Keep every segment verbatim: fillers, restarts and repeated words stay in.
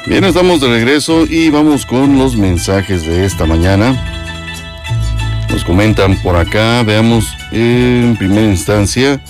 Bien, estamos de regreso y vamos con los mensajes de esta mañana. Nos comentan por acá, veamos en primera instancia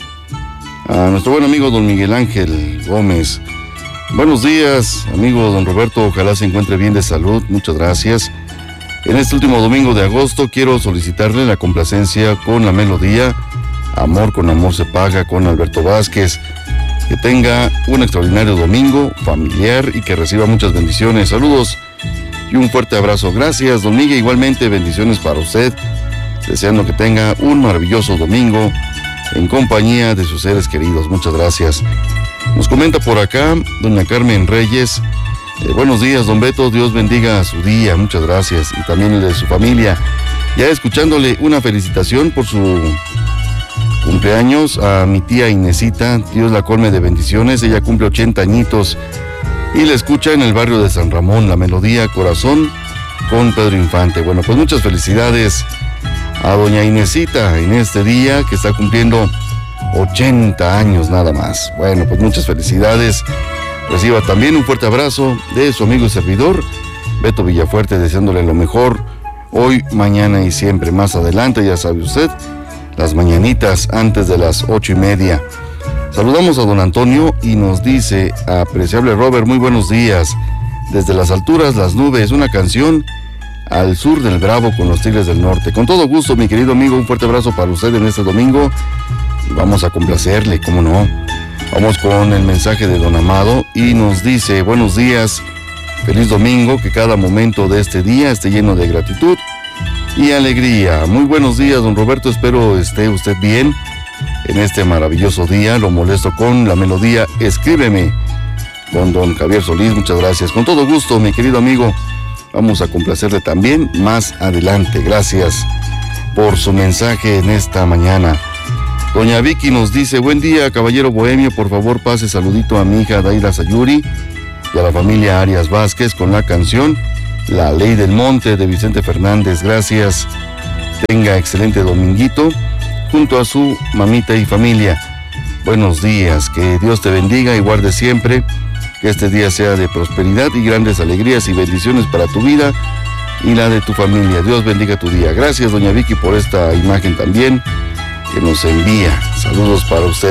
a nuestro buen amigo don Miguel Ángel Gómez. Buenos días, amigo don Roberto, ojalá se encuentre bien de salud, muchas gracias. En este último domingo de agosto quiero solicitarle la complacencia con la melodía Amor con amor se paga con Alberto Vázquez. Que tenga un extraordinario domingo familiar y que reciba muchas bendiciones. Saludos y un fuerte abrazo. Gracias, don Miguel. Igualmente, bendiciones para usted. Deseando que tenga un maravilloso domingo en compañía de sus seres queridos. Muchas gracias. Nos comenta por acá doña Carmen Reyes. Eh, buenos días, don Beto. Dios bendiga su día. Muchas gracias. Y también el de su familia. Ya escuchándole una felicitación por su cumpleaños a mi tía Inesita, Dios la colme de bendiciones, ella cumple ochenta añitos y la escucha en el barrio de San Ramón, la melodía Corazón con Pedro Infante. Bueno, pues muchas felicidades a doña Inesita en este día que está cumpliendo ochenta años nada más. Bueno, pues muchas felicidades. Reciba también un fuerte abrazo de su amigo y servidor, Beto Villafuerte, deseándole lo mejor hoy, mañana y siempre. Más adelante, ya sabe usted, las mañanitas antes de las ocho y media. Saludamos a don Antonio y nos dice: apreciable Robert, muy buenos días. Desde las alturas, las nubes, una canción al sur del Bravo con los Tigres del Norte. Con todo gusto, mi querido amigo, un fuerte abrazo para usted en este domingo y vamos a complacerle, cómo no. Vamos con el mensaje de don Amado y nos dice: buenos días, feliz domingo, que cada momento de este día esté lleno de gratitud y alegría. Muy buenos días, don Roberto, espero esté usted bien en este maravilloso día. Lo molesto con la melodía Escríbeme con don Javier Solís. Muchas gracias. Con todo gusto, mi querido amigo, vamos a complacerle también más adelante. Gracias por su mensaje en esta mañana. Doña Vicky nos dice: buen día, caballero bohemio, por favor pase saludito a mi hija Daira Sayuri y a la familia Arias Vázquez con la canción La Ley del Monte de Vicente Fernández. Gracias. Tenga excelente dominguito junto a su mamita y familia. Buenos días, que Dios te bendiga y guarde siempre, que este día sea de prosperidad y grandes alegrías y bendiciones para tu vida y la de tu familia. Dios bendiga tu día. Gracias, doña Vicky, por esta imagen también que nos envía. Saludos para usted.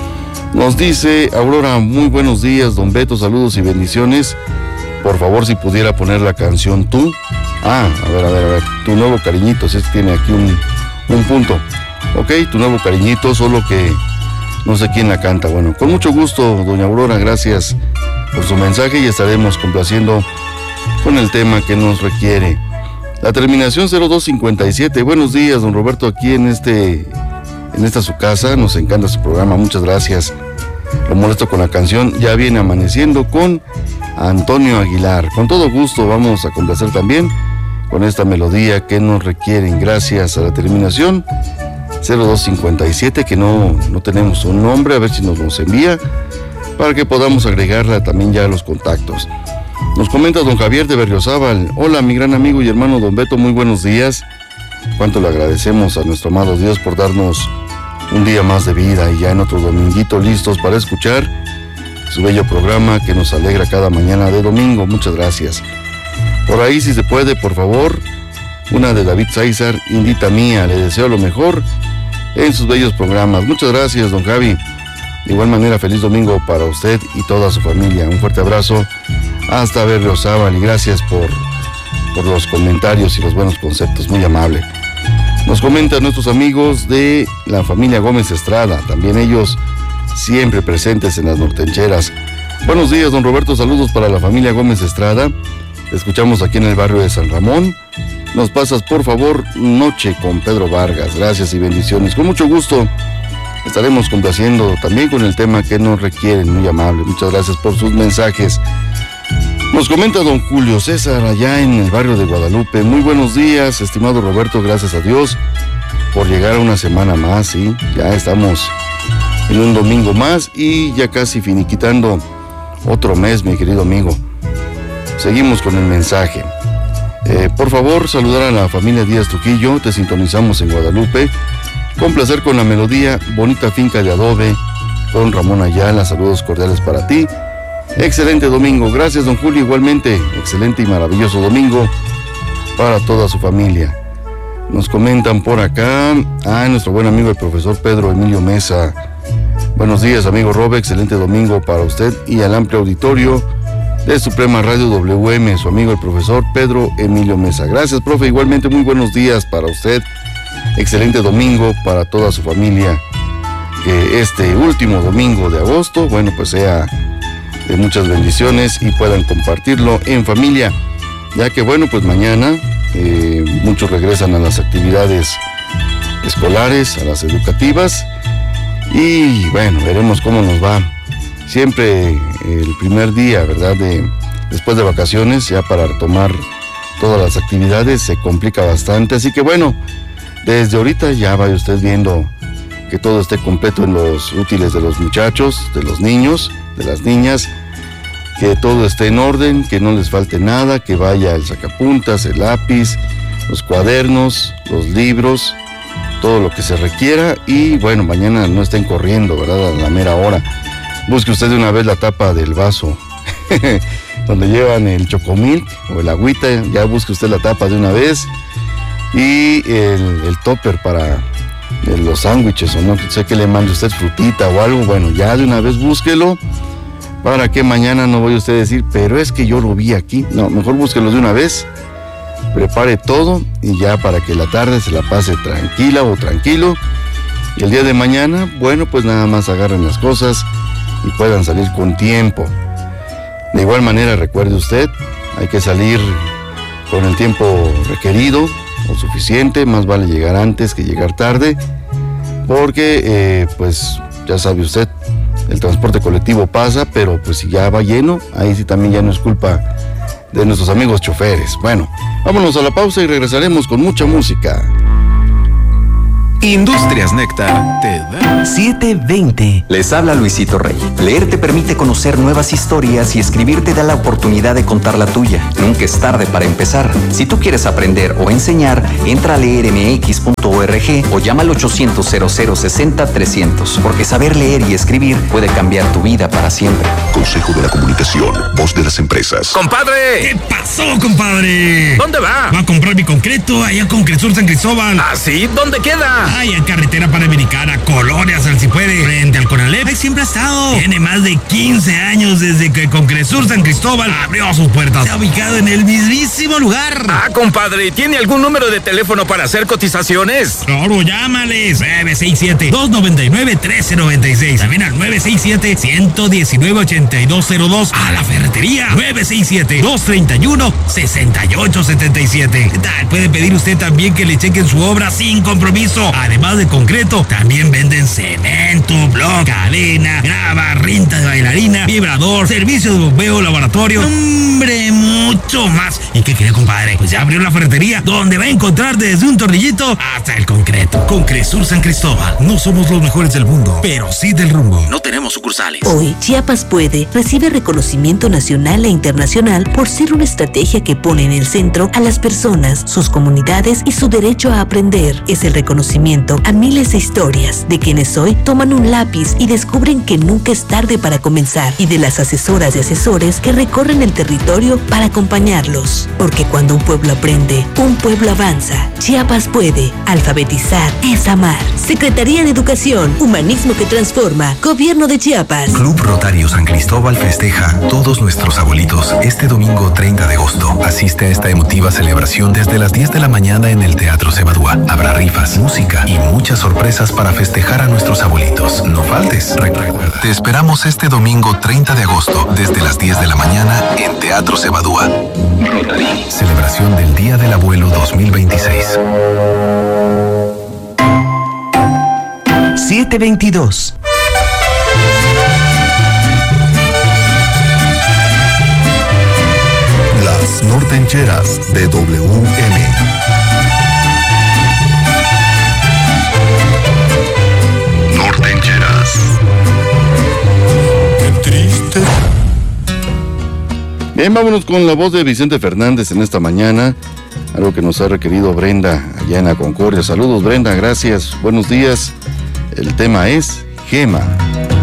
Nos dice Aurora: muy buenos días, don Beto, saludos y bendiciones. Por favor, si pudiera poner la canción Tú. Ah, a ver, a ver, a ver. Tu nuevo cariñito, si es que tiene aquí un, un punto. Ok, tu nuevo cariñito, solo que no sé quién la canta. Bueno, con mucho gusto, doña Aurora, gracias por su mensaje y estaremos complaciendo con el tema que nos requiere. La terminación cero dos cincuenta y siete. Buenos días, don Roberto, aquí en este, en esta su casa. Nos encanta su programa, muchas gracias. Lo molesto con la canción Ya viene amaneciendo con Antonio Aguilar. Con todo gusto vamos a complacer también con esta melodía que nos requieren. Gracias a la terminación cero dos cincuenta y siete, que no, no tenemos un nombre, a ver si nos los envía para que podamos agregarla también ya a los contactos. Nos comenta don Javier de Berriozábal: hola, mi gran amigo y hermano don Beto, muy buenos días. Cuánto le agradecemos a nuestro amado Dios por darnos un día más de vida y ya en otro dominguito listos para escuchar su bello programa que nos alegra cada mañana de domingo. Muchas gracias. Por ahí, si se puede, por favor, una de David César, Indita Mía. Le deseo lo mejor en sus bellos programas. Muchas gracias, don Javi. De igual manera, feliz domingo para usted y toda su familia. Un fuerte abrazo hasta Berriozábal y gracias por, por los comentarios y los buenos conceptos. Muy amable. Nos comentan nuestros amigos de la familia Gómez Estrada, también ellos siempre presentes en las nortencheras. Buenos días, don Roberto, saludos para la familia Gómez Estrada. Te escuchamos aquí en el barrio de San Ramón. Nos pasas, por favor, Noche con Pedro Vargas. Gracias y bendiciones. Con mucho gusto estaremos complaciendo también con el tema que nos requieren. Muy amable. Muchas gracias por sus mensajes. Nos comenta don Julio César allá en el barrio de Guadalupe: muy buenos días, estimado Roberto, gracias a Dios por llegar a una semana más, ¿sí? Ya estamos en un domingo más y ya casi finiquitando otro mes, mi querido amigo. Seguimos con el mensaje. Eh, por favor, saludar a la familia Díaz Trujillo, te sintonizamos en Guadalupe. Complacer con la melodía Bonita Finca de Adobe con Ramón Ayala, saludos cordiales para ti excelente domingo. Gracias, don Julio, igualmente, excelente y maravilloso domingo para toda su familia. Nos comentan por acá, ah, nuestro buen amigo el profesor Pedro Emilio Mesa. Buenos días, amigo Robe, excelente domingo para usted y al amplio auditorio de Suprema Radio W M, su amigo el profesor Pedro Emilio Mesa. Gracias, profe, igualmente muy buenos días para usted, excelente domingo para toda su familia. Que este último domingo de agosto, bueno, pues sea de muchas bendiciones y puedan compartirlo en familia, ya que bueno, pues mañana eh, muchos regresan a las actividades escolares, a las educativas, y bueno, veremos cómo nos va. Siempre el primer día, ¿verdad?, de, después de vacaciones, ya para retomar todas las actividades, se complica bastante. Así que bueno, desde ahorita ya vaya usted viendo que todo esté completo en los útiles de los muchachos, de los niños, de las niñas, que todo esté en orden, que no les falte nada, que vaya el sacapuntas, el lápiz, los cuadernos, los libros, todo lo que se requiera. Y bueno, mañana no estén corriendo, ¿verdad?, a la mera hora. Busque usted de una vez la tapa del vaso donde llevan el chocomilk o el agüita, ya busque usted la tapa de una vez, y el, el topper para los sándwiches, o no sé que le mande usted frutita o algo, bueno, ya de una vez búsquelo, para que mañana no vaya usted a decir, pero es que yo lo vi aquí. No, mejor búsquelo de una vez, prepare todo y ya para que la tarde se la pase tranquila o tranquilo, y el día de mañana, bueno, pues nada más agarren las cosas y puedan salir con tiempo. De igual manera, recuerde usted, hay que salir con el tiempo requerido o suficiente, más vale llegar antes que llegar tarde, porque eh, pues ya sabe usted, el transporte colectivo pasa, pero pues si ya va lleno, ahí sí también ya no es culpa de nuestros amigos choferes. Bueno, vámonos a la pausa y regresaremos con mucha música. Industrias Néctar te da siete veinte. Les habla Luisito Rey. Leer te permite conocer nuevas historias y escribir te da la oportunidad de contar la tuya. Nunca es tarde para empezar. Si tú quieres aprender o enseñar, entra a leer m x punto org o llama al ochocientos cero cero sesenta trescientos, porque saber leer y escribir puede cambiar tu vida para siempre. Consejo de la Comunicación, voz de las empresas. ¡Compadre! ¿Qué pasó, compadre? ¿Dónde va? Va a comprar mi concreto allá con Cresur San Cristóbal. ¿Ah, sí? ¿Dónde queda? Ay, en carretera panamericana, Colonia San Si Puede, frente al Conalep. Ahí siempre ha estado. Tiene más de quince años desde que con Cresur San Cristóbal abrió sus puertas. Se ha ubicado en el mismísimo lugar. Ah, compadre, ¿tiene algún número de teléfono para hacer cotizaciones? Claro, llámales. nueve seis siete, dos nueve nueve, uno tres nueve seis. También al nueve seis siete, uno uno nueve, ocho dos cero dos. A la ferretería. nueve seis siete, dos tres uno, seis ocho siete siete. ¿Qué tal? Puede pedir usted también que le chequen su obra sin compromiso. Además de concreto, también venden cemento, bloc, cadena, grava, rinta de bailarina, vibrador, servicio de bombeo, laboratorio, hombre, mucho más. ¿Y qué quiere, compadre? Pues ya abrió la ferretería, donde va a encontrar desde un tornillito hasta el concreto. Con Cresur San Cristóbal, no somos los mejores del mundo, pero sí del rumbo. No tenemos sucursales. Hoy, Chiapas Puede recibe reconocimiento nacional e internacional por ser una estrategia que pone en el centro a las personas, sus comunidades y su derecho a aprender. Es el reconocimiento a miles de historias de quienes hoy toman un lápiz y descubren que nunca es tarde para comenzar, y de las asesoras y asesores que recorren el territorio para acompañarlos. Porque cuando un pueblo aprende, un pueblo avanza. Chiapas Puede. Alfabetizar es amar. Secretaría de Educación, Humanismo que Transforma, Gobierno de Chiapas. Club Rotario San Cristóbal festeja todos nuestros abuelitos este domingo treinta de agosto. Asiste a esta emotiva celebración desde las diez de la mañana en el Teatro Cebadúa. Habrá rifas, música y muchas sorpresas para festejar a nuestros abuelitos. No faltes. Recuerda, te esperamos este domingo treinta de agosto desde las diez de la mañana en Teatro Cebadúa. Rotary. Celebración del Día del Abuelo dos mil veintiséis. siete veintidós. Las nortencheras de W M. Nortencheras. Qué triste. Bien, vámonos con la voz de Vicente Fernández en esta mañana. Algo que nos ha requerido Brenda allá en la Concordia. Saludos, Brenda, gracias. Buenos días. El tema es Gema.